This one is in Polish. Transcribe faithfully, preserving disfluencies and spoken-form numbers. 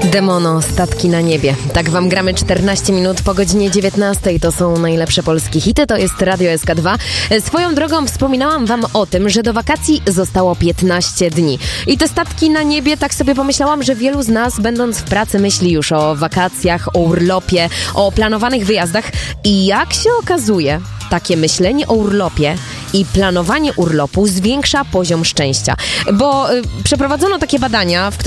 Demono, statki na niebie. Tak wam gramy czternaście minut po godzinie dziewiętnastej. To są najlepsze polskie hity, to jest Radio S K dwa. Swoją drogą wspominałam wam o tym, że do wakacji zostało piętnaście dni. I te statki na niebie, tak sobie pomyślałam, że wielu z nas, będąc w pracy, myśli już o wakacjach, o urlopie, o planowanych wyjazdach. I jak się okazuje, takie myślenie o urlopie i planowanie urlopu zwiększa poziom szczęścia. Bo y, przeprowadzono takie badania, w których